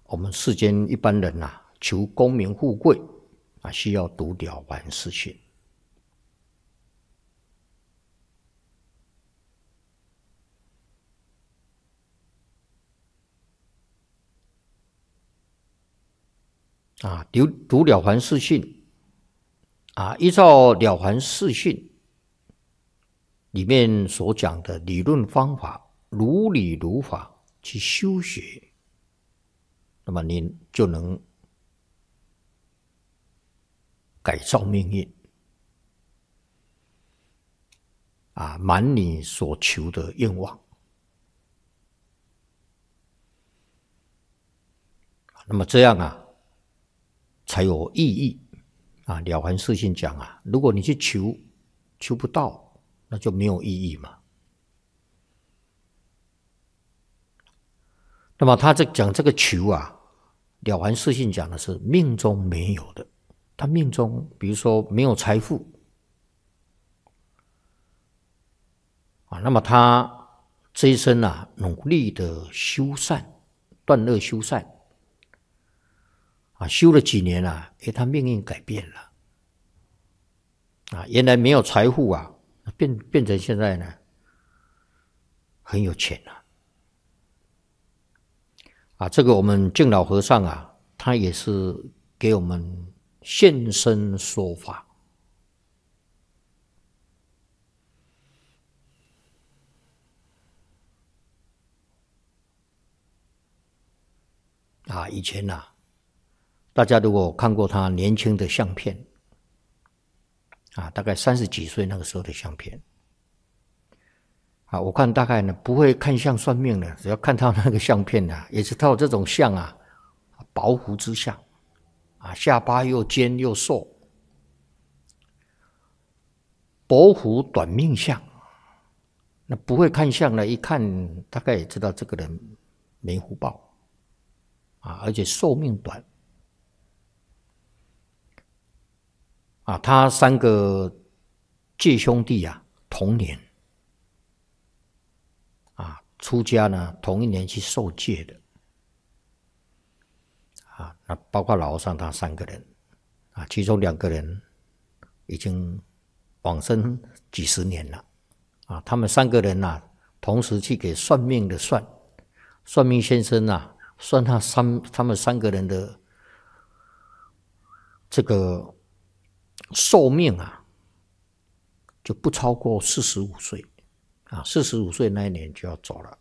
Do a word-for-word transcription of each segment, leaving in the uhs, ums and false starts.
我们世间一般人啊，求功名富贵啊，需要读《了凡四训》。啊，读读《了凡四训》啊，依照《了凡四训》里面所讲的理论方法，如理如法去修学，那么您就能改造命运啊，满你所求的愿望。那么这样啊，才有意义啊！《了凡四训》讲啊，如果你去求，求不到，那就没有意义嘛。那么他这讲这个求啊，《了凡四训》讲的是命中没有的。他命中，比如说没有财富啊，那么他这一生啊，努力的修善，断恶修善。啊，修了几年啊，诶，他命运改变了，啊，原来没有财富啊，变变成现在呢很有钱了，啊，这个我们敬老和尚啊，他也是给我们现身说法，啊，以前啊。大家如果看过他年轻的相片，啊，大概三十几岁那个时候的相片，啊，我看大概呢不会看相算命的，只要看到那个相片啊，也是他有这种相啊，薄胡之相，啊，下巴又尖又瘦，薄胡短命相，那不会看相呢，一看大概也知道这个人没福报，啊，而且寿命短。啊，他三个姐兄弟啊，同年啊，出家呢，同一年去受戒的啊，那包括老和尚他三个人啊，其中两个人已经往生几十年了啊，他们三个人呐、啊，同时去给算命的算，算命先生啊，算他三他们三个人的这个。寿命啊，就不超过四十五岁啊，四十五岁那一年就要走了。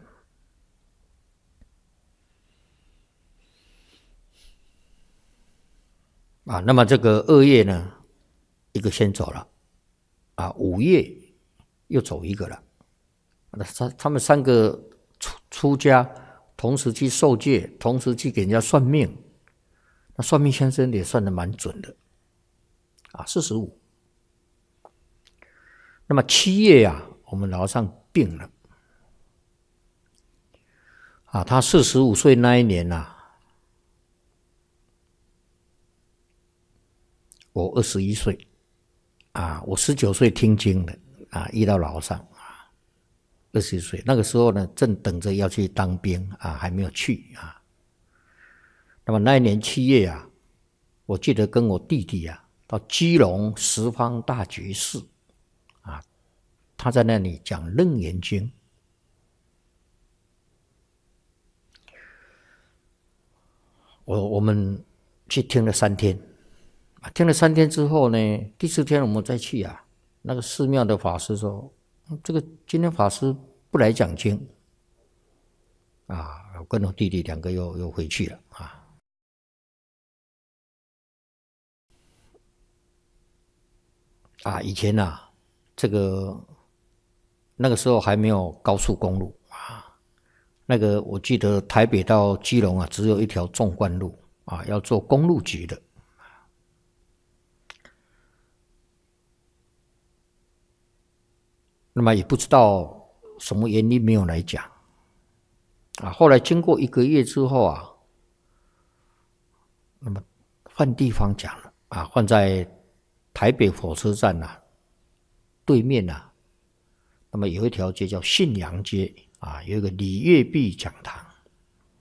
啊，那么这个二月呢，一个先走了，啊，五月又走一个了。他他们三个出出家，同时去受戒，同时去给人家算命，那算命先生也算得蛮准的。啊，四十五。那么七月啊，我们老和尚病了。啊，他四十五岁那一年啊，我二十一岁。啊，我十九岁听经的啊，遇到老和尚啊，二十一岁那个时候呢，正等着要去当兵啊，还没有去啊。那么那一年七月啊，我记得跟我弟弟啊。到基隆十方大觉寺啊，他在那里讲《楞严经》，我我们去听了三天，啊，听了三天之后呢，第四天我们再去啊，那个寺庙的法师说，这个今天法师不来讲经，啊，我跟我弟弟两个又又回去了啊。啊，以前啊，这个那个时候还没有高速公路啊，那个我记得台北到基隆啊，只有一条纵贯路啊，要做公路局的。那么也不知道什么原因没有来讲啊。后来经过一个月之后啊，那么换地方讲了啊，换在台北火车站啊对面啊，那么有一条街叫信阳街啊，有一个李月碧讲堂